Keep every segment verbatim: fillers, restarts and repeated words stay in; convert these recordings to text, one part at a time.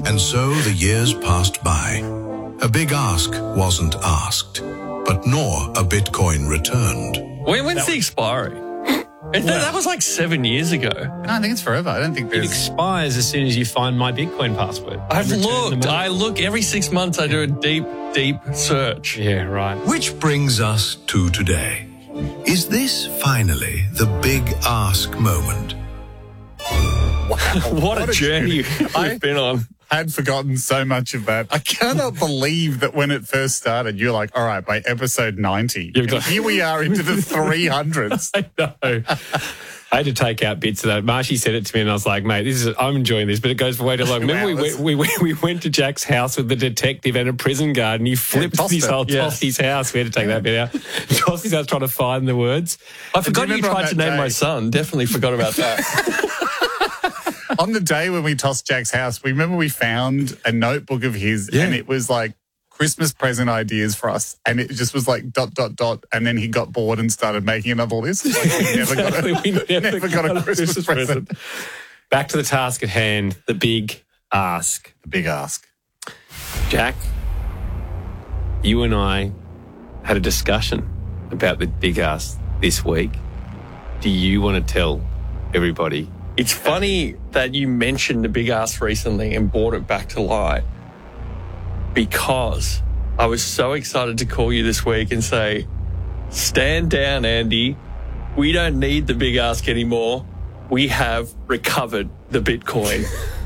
And so the years passed by. A big ask wasn't asked, but nor a Bitcoin returned. When, when's the expiry? It, Well, that was like seven years ago. No, I think it's forever. I don't think It there's... expires as soon as you find my Bitcoin password. I've And return the looked. money. I look every six months. I do a deep, deep search. Yeah, right. Which brings us to today. Is this finally the big ask moment? What, What a a journey journey. we've I- been on. had forgotten so much of that. I cannot believe that when it first started, you're like, all right, by episode ninety, You've got- and here we are into the three hundreds. I know. I had to take out bits of that. Marshy said it to me, and I was like, "Mate, this is I'm enjoying this, but it goes for way too long." Remember, we hours. went, we, went, we went to Jack's house with the detective and a prison guard, and he flipped tossed his it. whole Yes. tossed his house. We had to take that bit out. Tossed his house trying to find the words. I forgot you remember on tried to that name day- my son. Definitely forgot about that. On the day when we tossed Jack's house, we remember we found a notebook of his, Yeah. and it was like Christmas present ideas for us, and it just was like dot dot dot, and then he got bored and started making another list. Like he never got a, We never, never got a Christmas present. Back to the task at hand, the big ask. The big ask. Jack, you and I had a discussion about the big ask this week. Do you want to tell everybody? It's funny that you mentioned the big ass recently and brought it back to light, because I was so excited to call you this week and say, stand down, Andy. We don't need the big ask anymore. We have recovered the Bitcoin.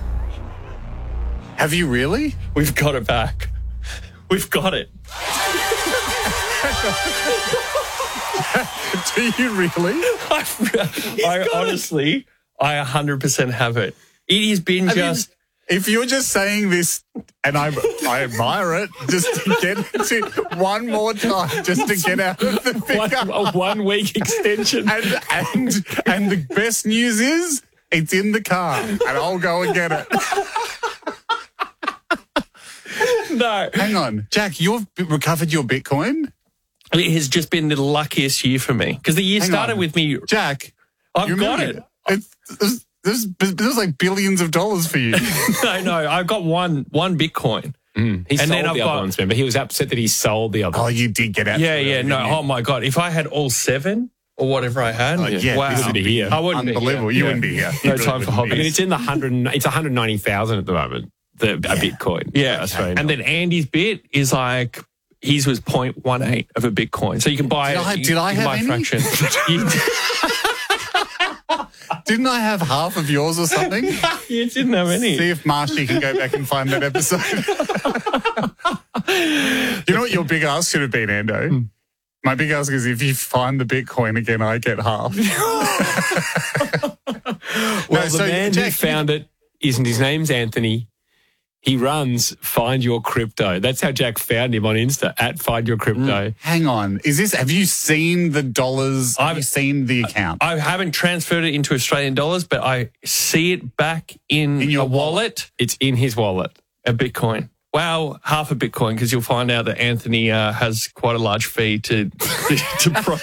Have you really? We've got it back. We've got it. Do you really? I, I honestly, I one hundred percent have it. It has been I mean, just... if you're just saying this, and I, I admire it, just to get to one more time, just to get out of the big One, ask. a one week extension. And, and, and the best news is it's in the car, and I'll go and get it. No. Hang on, Jack, you've b- recovered your Bitcoin? It has just been the luckiest year for me, because the year Hang started on. with me... Jack, I've you got remember it. It's, there's, there's, there's like billions of dollars for you. No, no, I've got one one Bitcoin. He And sold then the I've other got- ones, remember? He was upset that he sold the other Oh, ones. you did get out. Yeah, too yeah, early, no. didn't you? Oh my God, if I had all seven or whatever I had, Oh, yeah, wow, this would be here. I wouldn't Unbelievable. Be You here. wouldn't be here. No You really time for wouldn't be hobbies. I mean, it's in the hundred. It's one hundred ninety thousand at the moment. The a Bitcoin. Yeah, Australian and then Andy's bit is like his was zero point one eight of a Bitcoin, so you can buy. Did I- you did I can have buy a any? fraction. You, Didn't I have half of yours or something? you didn't have any. See if Marshy can go back and find that episode. You know what your big ask should have been, Ando? Hmm. My big ask is if you find the Bitcoin again, I get half. well, No, the so, man who Jack, found it isn't. His name's Anthony. He runs Find Your Crypto. That's how Jack found him on Insta at Find Your Crypto. Hang on. Is this, have you seen the dollars? Have I've- you seen the account? I haven't transferred it into Australian dollars, but I see it back in, In your a wallet, It's in his wallet. a Bitcoin. Well, half a Bitcoin, because you'll find out that Anthony uh, has quite a large fee to to, to pro-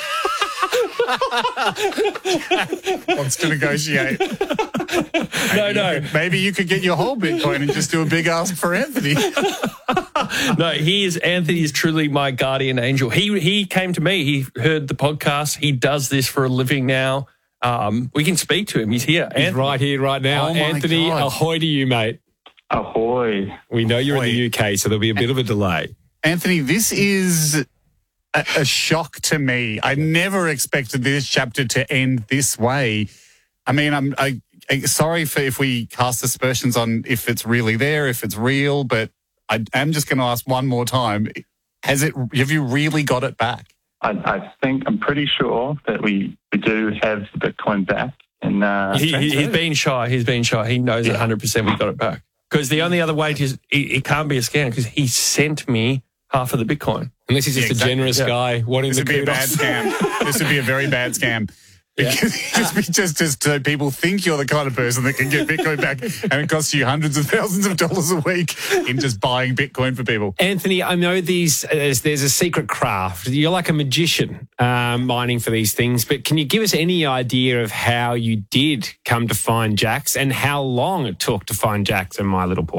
Wants to negotiate. No, no, Maybe you could get your whole Bitcoin and just do a big ask for Anthony. no. He is Anthony is truly my guardian angel. He he came to me. He heard the podcast. He does this for a living now. Um, we can speak to him. He's here. He's Anthony. right here, right now. Oh, my Anthony, God. ahoy to you, mate. Ahoy. We know you're in the Ahoy. U K, so there'll be a bit of a delay. Anthony, this is a, a shock to me. I never expected this chapter to end this way. I mean, I'm I, I, sorry for if we cast aspersions on if it's really there, if it's real, but I am just going to ask one more time. Has it? Have you really got it back? I, I think, I'm pretty sure that we, we do have the Bitcoin back. And uh, He, he, he's been shy. He's been shy. He knows one hundred percent we got it back. Because the only other way to, it, it can't be a scam, because he sent me half of the Bitcoin. Unless he's just Yeah, exactly. a generous Yeah. guy wanting This the would be a bad kudos. scam. This would be a very bad scam. Yeah. just, be- just, just so people think you're the kind of person that can get Bitcoin back, and it costs you hundreds of thousands of dollars a week in just buying Bitcoin for people. Anthony, I know these. There's, there's a secret craft. You're like a magician um, mining for these things. But can you give us any idea of how you did come to find Jax and how long it took to find Jax and My Little Port?